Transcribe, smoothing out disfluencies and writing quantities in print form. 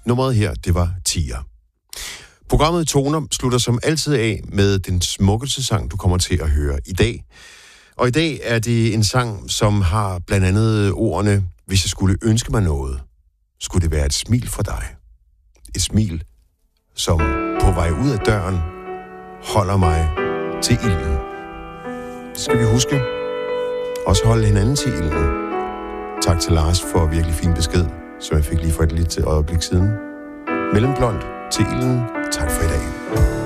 Nummeret her, det var Tiger. Programmet Toner slutter som altid af med den smukkeste sang, du kommer til at høre i dag. Og i dag er det en sang, som har blandt andet ordene, hvis jeg skulle ønske mig noget, skulle det være et smil fra dig. Et smil, som på vej ud af døren holder mig til ilden. Det skal vi huske. Også holde hinanden til ilden. Tak til Lars for virkelig fin besked, som jeg fik lige for et lille øjeblik siden. Mellemblond til ilden. Tak for i dag.